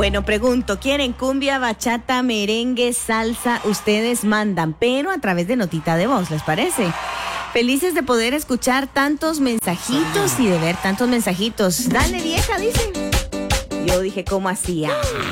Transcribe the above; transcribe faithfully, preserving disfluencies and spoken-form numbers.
Bueno, pregunto, ¿quieren cumbia, bachata, merengue, salsa? Ustedes mandan, pero a través de notita de voz, ¿les parece? Felices de poder escuchar tantos mensajitos y de ver tantos mensajitos. Dale, vieja, dice. Yo dije, ¿cómo hacía?